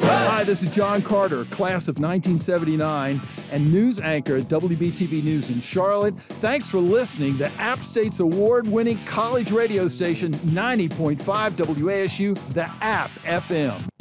Hi, this is John Carter, class of 1979, and news anchor at WBTV News in Charlotte. Thanks for listening to App State's award-winning college radio station, 90.5 WASU, The App FM.